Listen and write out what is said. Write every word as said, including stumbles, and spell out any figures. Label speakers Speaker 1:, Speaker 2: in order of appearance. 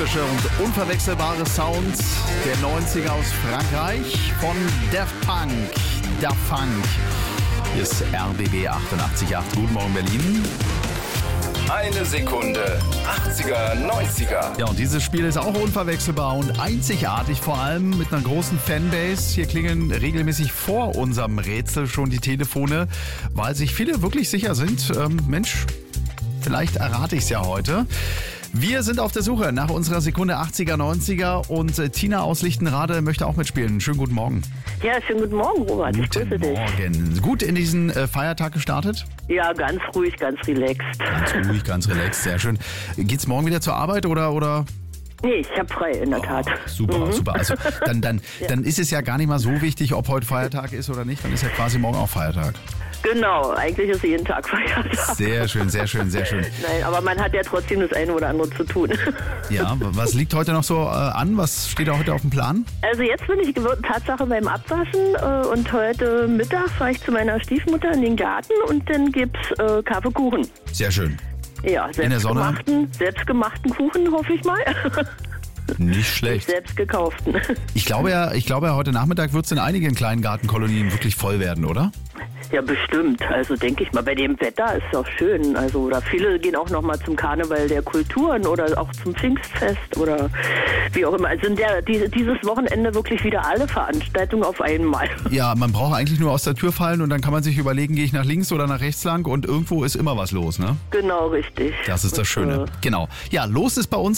Speaker 1: frische und unverwechselbare Sound der neunziger aus Frankreich von Daft Punk. Daft Punk. Hier ist R B B achtundachtzig Komma acht. Guten Morgen, Berlin.
Speaker 2: Eine Sekunde. achtziger, neunziger.
Speaker 1: Ja, und dieses Spiel ist auch unverwechselbar und einzigartig, vor allem mit einer großen Fanbase. Hier klingeln regelmäßig vor unserem Rätsel schon die Telefone, weil sich viele wirklich sicher sind, ähm, Mensch, vielleicht errate ich es ja heute. Wir sind auf der Suche nach unserer Sekunde achtziger, neunziger und äh, Tina aus Lichtenrade möchte auch mitspielen. Schönen guten Morgen.
Speaker 3: Ja, schönen guten Morgen, Robert. Ich
Speaker 1: Guten
Speaker 3: grüße dich.
Speaker 1: Morgen. Gut in diesen äh, Feiertag gestartet?
Speaker 3: Ja, ganz ruhig, ganz relaxed.
Speaker 1: Ganz ruhig, ganz relaxed, sehr schön. Geht's morgen wieder zur Arbeit oder... oder?
Speaker 3: Nee, ich habe frei, in der Tat.
Speaker 1: Oh, super, mhm. super. Also dann, dann,
Speaker 3: ja.
Speaker 1: dann ist es ja gar nicht mal so wichtig, ob heute Feiertag ist oder nicht. Dann ist ja quasi morgen auch Feiertag.
Speaker 3: Genau, eigentlich ist jeden Tag Feiertag.
Speaker 1: Sehr schön, sehr schön, sehr schön.
Speaker 3: Nein, aber man hat ja trotzdem das eine oder andere zu tun.
Speaker 1: Ja, was liegt heute noch so äh, an? Was steht da heute auf dem Plan?
Speaker 3: Also jetzt bin ich geworden, Tatsache beim Abwaschen äh, und heute Mittag fahre ich zu meiner Stiefmutter in den Garten und dann gibt's äh, Kaffeekuchen.
Speaker 1: Sehr schön.
Speaker 3: Ja,
Speaker 1: in der Sonne?
Speaker 3: Selbstgemachten, selbstgemachten Kuchen, hoffe ich mal.
Speaker 1: Nicht schlecht.
Speaker 3: Selbst gekauften.
Speaker 1: Ich glaube ja, ich glaube ja, heute Nachmittag wird es in einigen kleinen Gartenkolonien wirklich voll werden, oder?
Speaker 3: Ja, bestimmt. Also denke ich mal, bei dem Wetter ist es auch schön. Also oder viele gehen auch noch mal zum Karneval der Kulturen oder auch zum Pfingstfest oder wie auch immer. Also sind der, die, dieses Wochenende wirklich wieder alle Veranstaltungen auf einmal.
Speaker 1: Ja, man braucht eigentlich nur aus der Tür fallen und dann kann man sich überlegen, gehe ich nach links oder nach rechts lang und irgendwo ist immer was los, ne?
Speaker 3: Genau, richtig.
Speaker 1: Das ist das Schöne.
Speaker 3: Und, äh,
Speaker 1: Genau. Ja, los ist bei uns